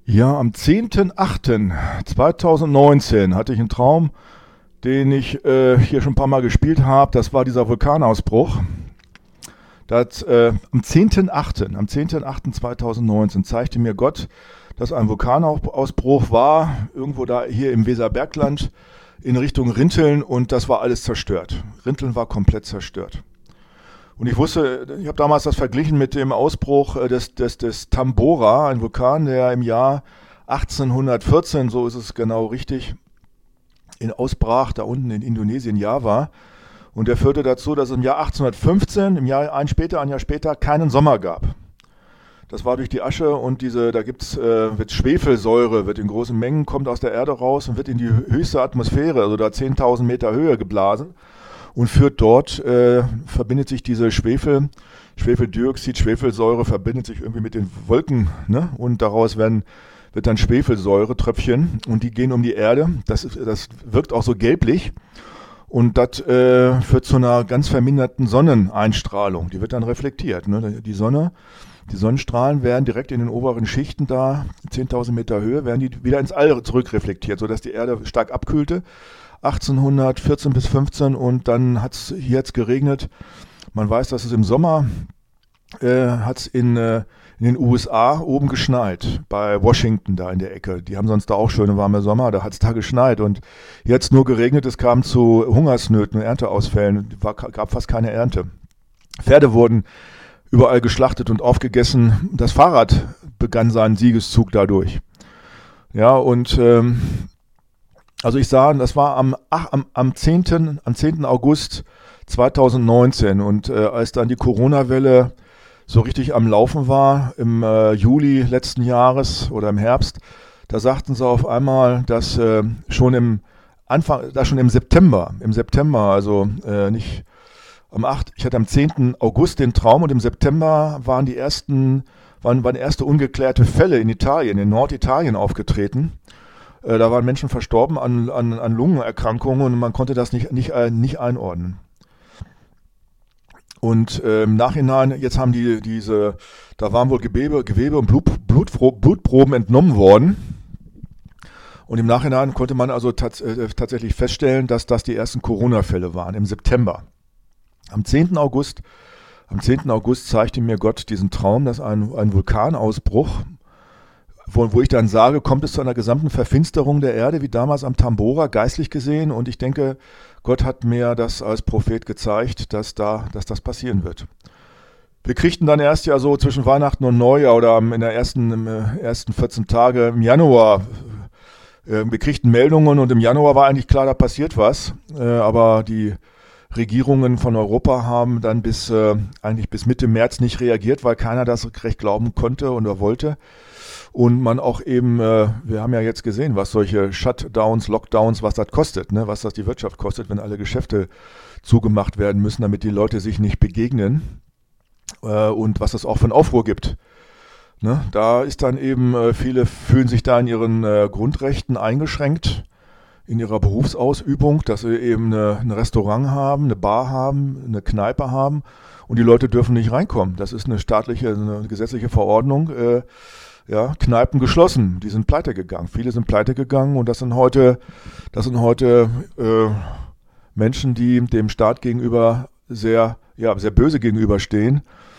Ja, am 10.08.2019 hatte ich einen Traum, den ich hier schon ein paar Mal gespielt habe. Das war dieser Vulkanausbruch. Am 10.08.2019 zeigte mir Gott, dass ein Vulkanausbruch war, irgendwo da hier im Weserbergland in Richtung Rinteln, und das war alles zerstört. Rinteln war komplett zerstört. Und ich wusste, ich habe damals das verglichen mit dem Ausbruch des Tambora, ein Vulkan, der im Jahr 1814, so ist es genau richtig, ausbrach, da unten in Indonesien, Java. Und der führte dazu, dass es im Jahr 1815, ein Jahr später, keinen Sommer gab. Das war durch die Asche und wird Schwefelsäure, wird in großen Mengen, kommt aus der Erde raus und wird in die höchste Atmosphäre, also da 10.000 Meter Höhe geblasen, und führt dort, verbindet sich diese Schwefeldioxid, Schwefelsäure, verbindet sich irgendwie mit den Wolken, ne? Und daraus wird dann Schwefelsäuretröpfchen, und die gehen um die Erde. Das wirkt auch so gelblich, und das führt zu einer ganz verminderten Sonneneinstrahlung. Die wird dann reflektiert, ne? Die Sonnenstrahlen werden direkt in den oberen Schichten da, 10.000 Meter Höhe, werden die wieder ins All zurückreflektiert, sodass die Erde stark abkühlte. 1814 bis 15, und dann hat es hier jetzt geregnet. Man weiß, dass es im Sommer hat es in den USA oben geschneit, bei Washington da in der Ecke. Die haben sonst da auch schöne warme Sommer, da hat es da geschneit, und jetzt nur geregnet, es kam zu Hungersnöten und Ernteausfällen, gab fast keine Ernte. Pferde wurden überall geschlachtet und aufgegessen. Das Fahrrad begann seinen Siegeszug dadurch. Ja, und also ich sah, das war am 10. August 2019, und als dann die Corona-Welle so richtig am Laufen war, im Juli letzten Jahres oder im Herbst, da sagten sie auf einmal, dass schon im September, also nicht ich hatte am 10. August den Traum, und im September waren erste ungeklärte Fälle in Italien, in Norditalien aufgetreten. Da waren Menschen verstorben an Lungenerkrankungen, und man konnte das nicht einordnen. Und im Nachhinein, jetzt haben da waren wohl Gewebe und Blutproben entnommen worden. Und im Nachhinein konnte man also tatsächlich feststellen, dass das die ersten Corona-Fälle waren im September. Am 10. August zeigte mir Gott diesen Traum, dass ein Vulkanausbruch, wo ich dann sage, kommt es zu einer gesamten Verfinsterung der Erde, wie damals am Tambora, geistlich gesehen. Und ich denke, Gott hat mir das als Prophet gezeigt, dass das passieren wird. Wir kriegten dann erst ja so zwischen Weihnachten und Neujahr oder im ersten 14 Tage im Januar, wir kriegten Meldungen, und im Januar war eigentlich klar, da passiert was. Aber die Regierungen von Europa haben dann eigentlich bis Mitte März nicht reagiert, weil keiner das recht glauben konnte oder wollte. Und man auch eben, wir haben ja jetzt gesehen, was solche Shutdowns, Lockdowns, was das kostet, ne? Was das die Wirtschaft kostet, wenn alle Geschäfte zugemacht werden müssen, damit die Leute sich nicht begegnen, und was das auch für einen Aufruhr gibt. Ne? Da ist dann eben, viele fühlen sich da in ihren Grundrechten eingeschränkt, in ihrer Berufsausübung, dass sie eben ein Restaurant haben, eine Bar haben, eine Kneipe haben, und die Leute dürfen nicht reinkommen. Das ist eine gesetzliche Verordnung. Kneipen geschlossen, die sind pleite gegangen. Viele sind pleite gegangen, und das sind heute Menschen, die dem Staat gegenüber sehr böse gegenüberstehen.